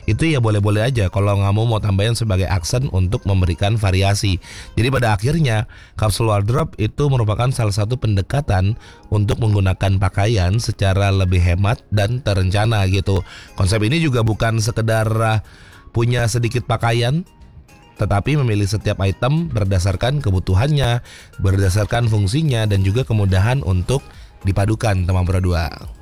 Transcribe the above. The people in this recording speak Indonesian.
itu ya boleh-boleh aja kalau kamu mau tambahin sebagai aksen untuk memberikan variasi. Jadi pada akhirnya kapsul wardrobe itu merupakan salah satu pendekatan untuk menggunakan pakaian secara lebih hemat dan terencana gitu. Konsep ini juga bukan sekedar punya sedikit pakaian, tetapi memilih setiap item berdasarkan kebutuhannya, berdasarkan fungsinya, dan juga kemudahan untuk dipadukan teman berdua.